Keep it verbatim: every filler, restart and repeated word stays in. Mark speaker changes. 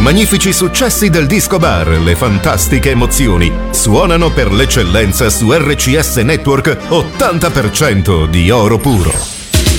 Speaker 1: magnifici successi del disco bar, le fantastiche emozioni suonano per l'eccellenza su R C S Network ottanta per cento di oro puro.